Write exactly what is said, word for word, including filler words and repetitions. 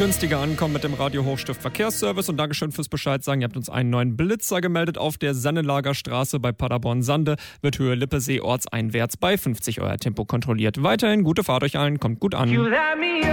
günstiger ankommen mit dem Radio Hochstift Verkehrsservice. Und Dankeschön fürs Bescheid sagen. Ihr habt uns einen neuen Blitzer gemeldet auf der Sannelager Straße bei Paderborn-Sande. Wird Höhe Lippesee ortseinwärts bei fünfzig euer Tempo kontrolliert. Weiterhin gute Fahrt euch allen, kommt gut an.